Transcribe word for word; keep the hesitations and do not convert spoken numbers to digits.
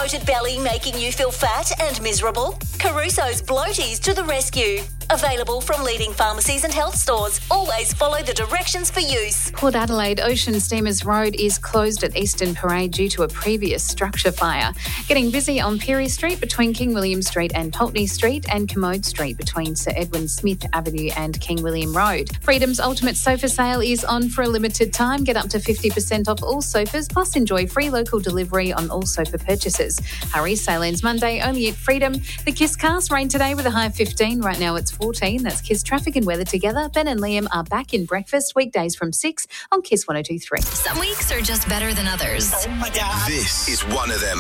bloated belly making you feel fat and miserable? Caruso's Bloaties to the rescue. Available from leading pharmacies and health stores. Always follow the directions for use. Port Adelaide Ocean Steamers Road is closed at Eastern Parade due to a previous structure fire. Getting busy on Peary Street between King William Street and Pulteney Street, and Commode Street between Sir Edwin Smith Avenue and King William Road. Freedom's Ultimate Sofa Sale is on for a limited time. Get up to fifty percent off all sofas, plus enjoy free local delivery on all sofa purchases. Hurry, sale ends Monday only at Freedom. The Kiss Cast rain today with a high of fifteen. Right now it's fourteen. That's Kiss traffic and weather together. Ben and Liam are back in breakfast weekdays from six on Kiss one oh two three. Some weeks are just better than others. Oh my God. This is one of them.